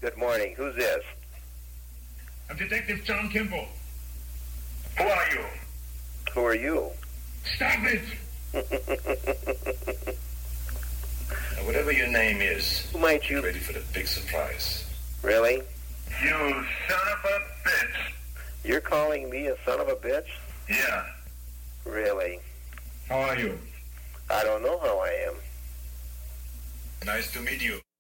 Good morning. Who's this? I'm Detective John Kimball. Who are you? Who are you? Stop it! Now, whatever your name is, Who might you... get ready for the big surprise. Really? You son of a bitch. You're calling me a son of a bitch? Yeah. Really? How are you? I don't know how I am. Nice to meet you.